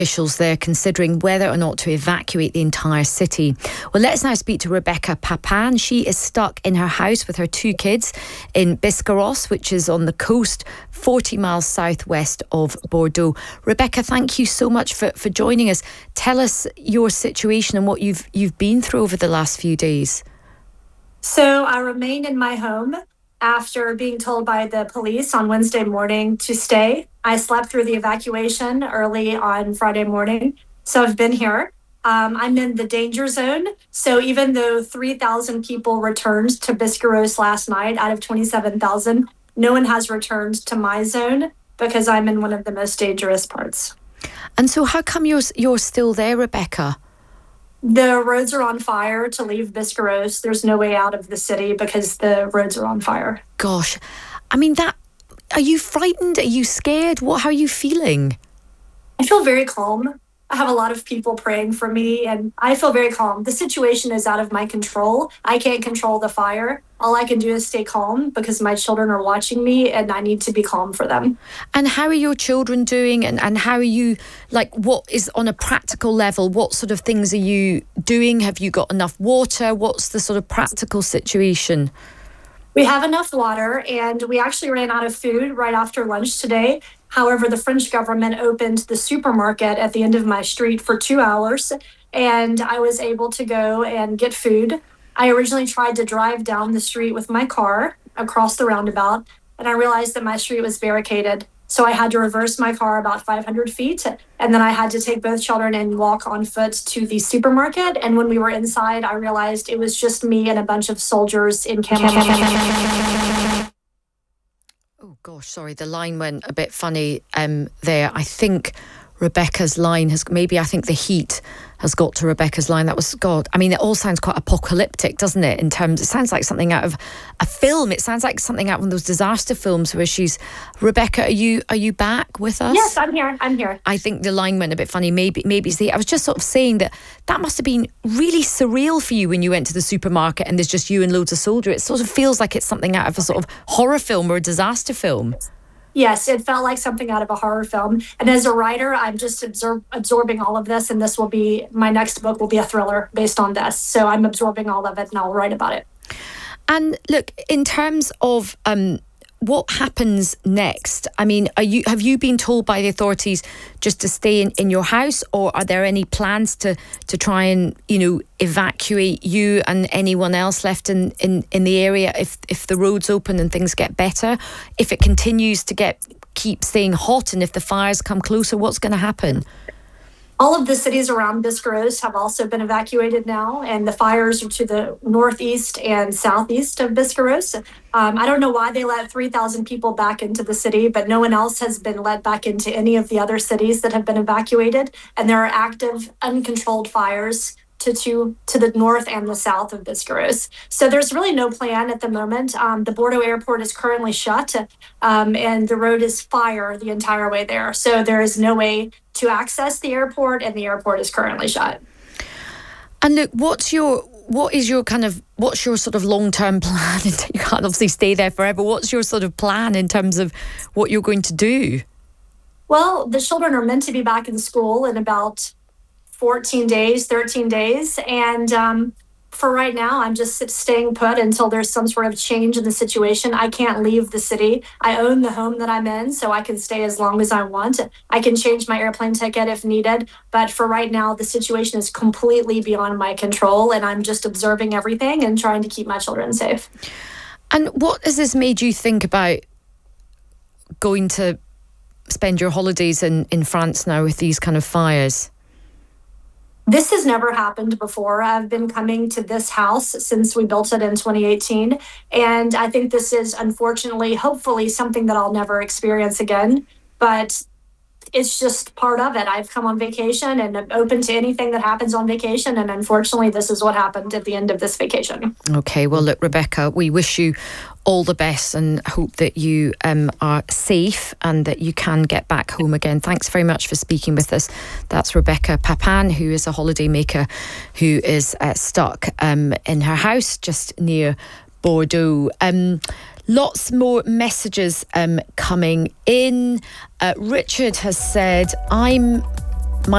Officials there considering whether or not to evacuate the entire city. Well, let's now speak to Rebecca Papan. She is stuck in her house with her two kids in Biscarrosse, which is on the coast, 40 miles southwest of Bordeaux. Rebecca, thank you so much for joining us. Tell us your situation and what you've been through over the last few days. So I remained in my home after being told by the police on Wednesday morning to stay. I slept through the evacuation early on Friday morning. So I've been here. I'm in the danger zone. So even though 3,000 people returned to Biscarrosse last night out of 27,000, no one has returned to my zone because I'm in one of the most dangerous parts. And so how come you're still there, Rebecca? The roads are on fire to leave Biscarrosse. There's no way out of the city because the roads are on fire. Gosh, I mean, are you frightened? Are you scared? How are you feeling? I feel very calm. I have a lot of people praying for me and I feel very calm. The situation is out of my control. I can't control the fire. All I can do is stay calm because my children are watching me and I need to be calm for them. And how are your children doing? And how are you, what is on a practical level? What sort of things are you doing? Have you got enough water? What's the sort of practical situation? We have enough water and we actually ran out of food right after lunch today. However, the French government opened the supermarket at the end of my street for 2 hours and I was able to go and get food. I originally tried to drive down the street with my car across the roundabout and I realized that my street was barricaded. So I had to reverse my car about 500 feet and then I had to take both children and walk on foot to the supermarket. And when we were inside, I realized it was just me and a bunch of soldiers in camouflage. Oh gosh, sorry, the line went a bit funny there. I think Rebecca's line I think the heat has got to Rebecca's line. That was, God, I mean, it all sounds quite apocalyptic, doesn't it? It sounds like something out of a film. It sounds like something out of one of those disaster films where Rebecca, are you back with us? Yes, I'm here. I think the line went a bit funny. Maybe it's I was just sort of saying that must have been really surreal for you when you went to the supermarket and there's just you and loads of soldiers. It sort of feels like it's something out of a sort of horror film or a disaster film. Yes, it felt like something out of a horror film. And as a writer, I'm just absorbing all of this. And my next book will be a thriller based on this. So I'm absorbing all of it and I'll write about it. And look, in terms of what happens next? I mean, have you been told by the authorities just to stay in your house, or are there any plans to try and, evacuate you and anyone else left in the area if the roads open and things get better? If it continues to keep staying hot and if the fires come closer, what's going to happen? All of the cities around Biscarrosse have also been evacuated now, and the fires are to the northeast and southeast of Biscarrosse. I don't know why they let 3,000 people back into the city, but no one else has been let back into any of the other cities that have been evacuated. And there are active, uncontrolled fires to the north and the south of Biscarrosse. So there's really no plan at the moment. The Bordeaux airport is currently shut and the road is fire the entire way there. So there is no way to access the airport and the airport is currently shut. And look, what's your sort of long-term plan? You can't obviously stay there forever. What's your sort of plan in terms of what you're going to do? Well, the children are meant to be back in school in about 13 days. And for right now, I'm just staying put until there's some sort of change in the situation. I can't leave the city. I own the home that I'm in, so I can stay as long as I want. I can change my airplane ticket if needed. But for right now, the situation is completely beyond my control, and I'm just observing everything and trying to keep my children safe. And what has this made you think about going to spend your holidays in France now with these kind of fires? This has never happened before. I've been coming to this house since we built it in 2018. And I think this is unfortunately, hopefully, something that I'll never experience again. But it's just part of it. I've come on vacation and I'm open to anything that happens on vacation. And unfortunately, this is what happened at the end of this vacation. Okay, well, look, Rebecca, we wish you all the best and hope that you are safe and that you can get back home again. Thanks very much for speaking with us. That's Rebecca Papan, who is a holidaymaker who is stuck in her house just near Bordeaux. Lots more messages coming in. Richard has said, I'm